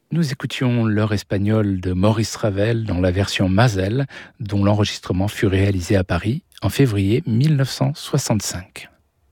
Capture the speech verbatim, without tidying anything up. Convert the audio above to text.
Nous écoutions l'heure espagnole de Maurice Ravel dans la version Mazel, dont l'enregistrement fut réalisé à Paris en février mille neuf cent soixante-cinq.